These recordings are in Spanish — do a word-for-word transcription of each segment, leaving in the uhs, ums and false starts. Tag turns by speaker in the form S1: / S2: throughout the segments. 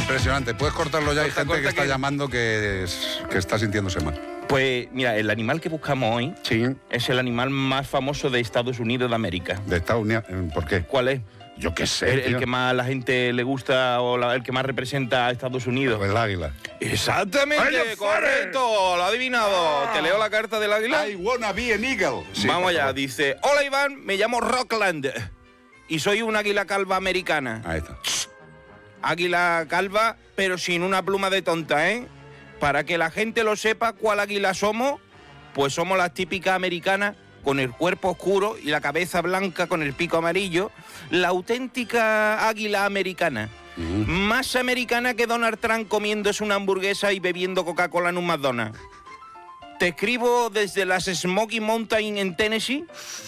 S1: Impresionante. Puedes cortarlo ya, hay
S2: Corta,
S1: gente
S2: corta
S1: que está
S2: que-
S1: llamando que, es- que está sintiéndose mal.
S2: Pues mira, el animal que buscamos hoy
S1: Sí.
S2: es el animal más famoso de Estados Unidos de América.
S1: De Estados Unidos. ¿Por qué?
S2: ¿Cuál es?
S1: Yo qué sé,
S2: El, el
S1: tío.
S2: que más a la gente le gusta o la- el que más representa a Estados Unidos.
S1: El águila.
S2: Exactamente,
S1: ¡Ay, lo
S2: correcto, lo ha adivinado. Te leo la carta del águila.
S1: I wanna be an eagle. Sí,
S2: Vamos
S1: por
S2: allá,
S1: favor.
S2: dice, hola Iván, me llamo Rockland y soy un águila calva americana.
S1: Ahí está.
S2: Águila calva, pero sin una pluma de tonta, ¿eh? Para que la gente lo sepa cuál águila somos, pues somos las típicas americanas con el cuerpo oscuro y la cabeza blanca con el pico amarillo, la auténtica águila americana.
S1: Mm.
S2: Más americana que Donald Trump comiéndose una hamburguesa y bebiendo Coca-Cola en un McDonald's. Te escribo desde las Smoky Mountain en Tennessee,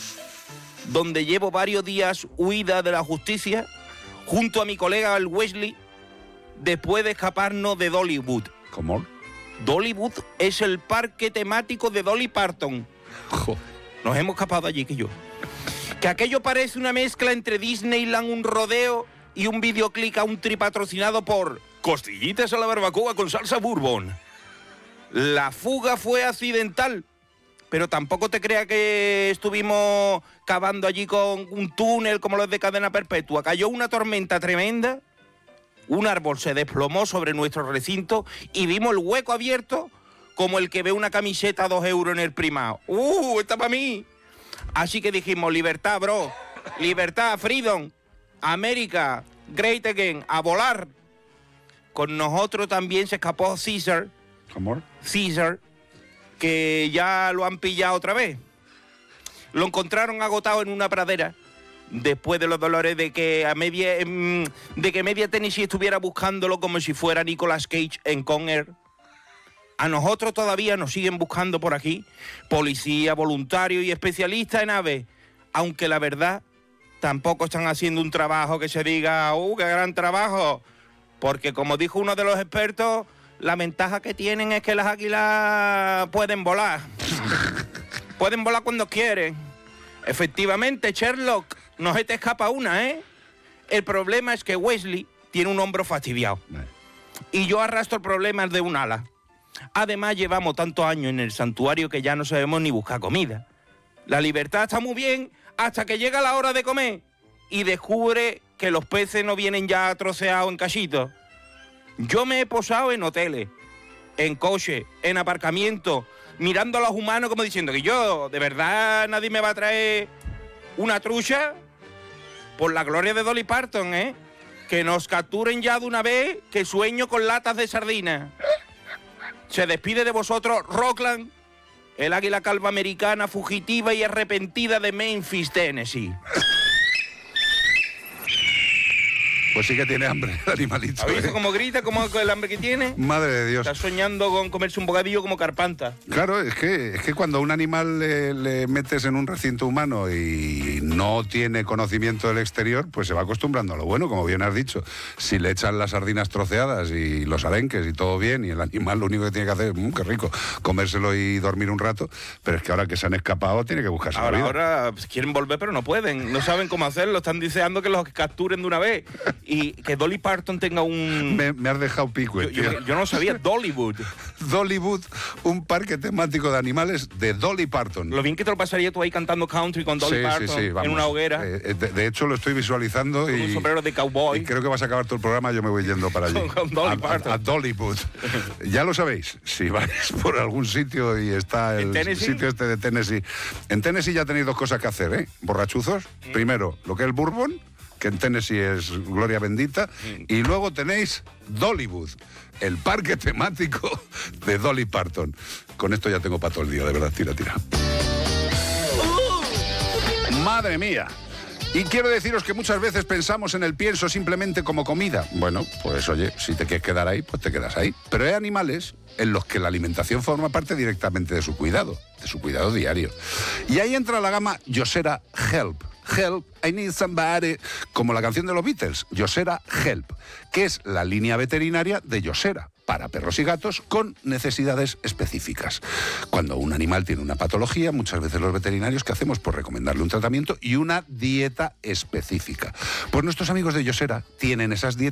S2: donde llevo varios días huida de la justicia, junto a mi colega el Wesley, después de escaparnos de Dollywood.
S1: ¿Cómo?
S2: Dollywood es el parque temático de Dolly Parton.
S1: Jo.
S2: Nos hemos escapado allí, que yo. Que aquello parece una mezcla entre Disneyland, un rodeo y un videoclip a un tri patrocinado por Costillitas a la barbacoa con salsa bourbon. La fuga fue accidental, pero tampoco te creas que estuvimos cavando allí con un túnel como los de Cadena Perpetua. Cayó una tormenta tremenda, un árbol se desplomó sobre nuestro recinto y vimos el hueco abierto como el que ve una camiseta a dos euros en el primado. ¡Uh, está para mí! Así que dijimos, libertad, bro, libertad, freedom, América, great again, a volar. Con nosotros también se escapó Caesar,
S1: ¿Cómo?
S2: Caesar, que ya lo han pillado otra vez. Lo encontraron agotado en una pradera, después de los dolores de que a media, em, de que media Tennessee estuviera buscándolo como si fuera Nicolas Cage en Con Air. A nosotros todavía nos siguen buscando por aquí, policía, voluntario y especialistas en aves, aunque la verdad tampoco están haciendo un trabajo que se diga, ¡uh, qué gran trabajo! Porque como dijo uno de los expertos, la ventaja que tienen es que las águilas pueden volar. Pueden volar cuando quieren. Efectivamente, Sherlock, no se te escapa una, ¿eh? El problema es que Wesley tiene un hombro fastidiado.
S1: Vale.
S2: Y yo arrastro el problema de un ala. Además, llevamos tantos años en el santuario que ya no sabemos ni buscar comida. La libertad está muy bien hasta que llega la hora de comer y descubre que los peces no vienen ya troceados en cachitos. Yo me he posado en hoteles, en coches, en aparcamientos, mirando a los humanos como diciendo que yo, ¿de verdad nadie me va a traer una trucha? Por la gloria de Dolly Parton, ¿eh? Que nos capturen ya de una vez, que sueño con latas de sardina. Se despide de vosotros Rockland, el águila calva americana fugitiva y arrepentida de Memphis, Tennessee.
S1: Pues sí que tiene hambre el animalito.
S2: ¿Has visto
S1: ¿eh?
S2: cómo grita, cómo el hambre que tiene?
S1: Madre de Dios.
S2: Está soñando con comerse un bocadillo como Carpanta.
S1: Claro, es que, es que cuando a un animal le, le metes en un recinto humano y no tiene conocimiento del exterior, pues se va acostumbrando a lo bueno, como bien has dicho. Si le echan las sardinas troceadas y los arenques y todo bien, y el animal lo único que tiene que hacer es, mmm, qué rico, comérselo y dormir un rato, pero es que ahora que se han escapado tiene que buscarse la
S2: Ahora,
S1: vida.
S2: ahora pues, quieren volver, pero no pueden. No saben cómo hacerlo. Están deseando que los capturen de una vez. Y que Dolly Parton tenga un...
S1: Me, me has dejado pico,
S2: yo,
S1: tío.
S2: yo, yo no sabía, Dollywood.
S1: Dollywood, un parque temático de animales de Dolly Parton.
S2: Lo bien que te lo pasaría tú ahí cantando country con Dolly
S1: Sí,
S2: Parton
S1: sí, sí, vamos.
S2: en una hoguera,
S1: Eh, de, de hecho, lo estoy visualizando
S2: con
S1: y,
S2: un sombrero de cowboy.
S1: y creo que vas a acabar todo el programa, yo me voy yendo para allí.
S2: Con- con Dolly
S1: a,
S2: Parton.
S1: a- a Dollywood. Ya lo sabéis, si vais por algún sitio y está
S2: ¿En
S1: el
S2: Tennessee?
S1: sitio este de Tennessee. En Tennessee ya tenéis dos cosas que hacer, ¿eh? Borrachuzos.
S2: Mm.
S1: Primero, lo que es el bourbon, que en Tennessee es gloria bendita.
S2: Mm.
S1: Y luego tenéis Dollywood, el parque temático de Dolly Parton. Con esto ya tengo para todo el día, de verdad, tira, tira. ¡Madre mía! Y quiero deciros que muchas veces pensamos en el pienso simplemente como comida. Bueno, pues oye, si te quieres quedar ahí, pues te quedas ahí. Pero hay animales en los que la alimentación forma parte directamente de su cuidado, de su cuidado diario. Y ahí entra la gama Yosera Help. Help, I need somebody, como la canción de los Beatles, Yosera Help, que es la línea veterinaria de Yosera, para perros y gatos con necesidades específicas. Cuando un animal tiene una patología, muchas veces los veterinarios, ¿qué hacemos? Pues recomendarle un tratamiento y una dieta específica. Pues nuestros amigos de Yosera tienen esas dietas